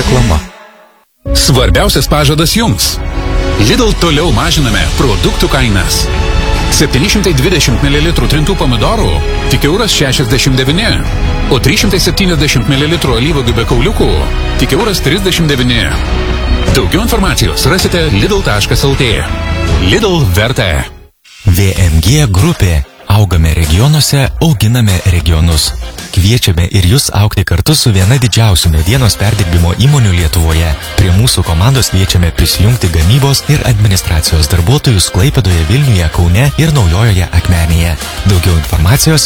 Reklama. Svarbiausias pažadas jums. Lidl toliau mažiname produktų kainas. 720 ml trintų pomidorų tik €69, o 370 ml alyvuogių be kauliukų tik €39. Daugiau informacijos rasite lidl.lt. Lidl verta. VMG grupė. Augame regionuose, auginame regionus. Kviečiame ir jūs augti kartu su viena didžiausių medienos perdirbimo įmonių Lietuvoje. Prie mūsų komandos kviečiame prisijungti gamybos ir administracijos darbuotojus Klaipėdoje, Vilniuje, Kaune ir Naujojoje Akmenėje. Daugiau informacijos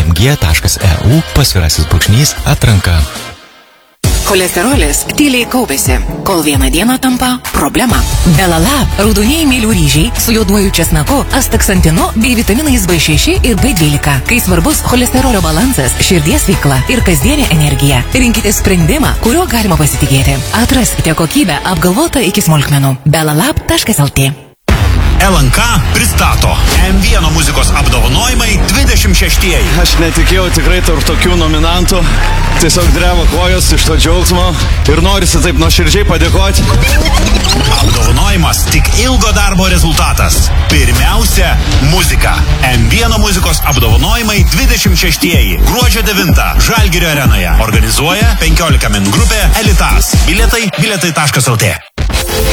vmg.eu/atranka. Cholesterolis tyliai kaupėsi, kol vieną dieną tampa problema. Belalab raudonieji mėlių ryžiai su juoduoju česnaku, astaksantinu bei vitaminais B6 ir B12. Kai svarbus cholesterolio balansas, širdies veikla ir kasdienė energija, rinkite sprendimą, kuriuo galima pasitikėti. Atraskite kokybę apgalvotą iki smulkmenų. belalab.lt. LNK pristato M1 muzikos apdovanojimai 26-ieji. Aš netikėjau tikrai tarp tokių nominantų. Tiesiog dreba kojos iš to džiaugsmo ir norisi taip nuoširdžiai padėkoti. Apdovanojimas tik ilgo darbo rezultatas. Pirmiausia, muzika. M1 muzikos apdovanojimai 26-ieji. Gruodžio 9 Žalgirio arenoje. Organizuoja 15 min grupė Elitas. Bilietai bilietai.lt.